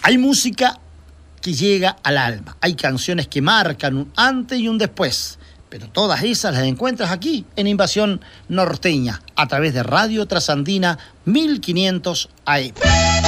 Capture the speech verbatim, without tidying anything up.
Hay música que llega al alma, hay canciones que marcan un antes y un después, pero todas esas las encuentras aquí en Invasión Norteña, a través de Radio Trasandina mil quinientos A M.